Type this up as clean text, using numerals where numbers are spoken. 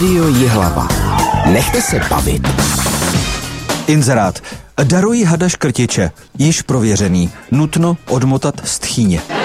Rádio Jihlava. Nechte se bavit. Inzerát. Darují hada škrtiče. Již prověřený. Nutno odmotat z tchýně.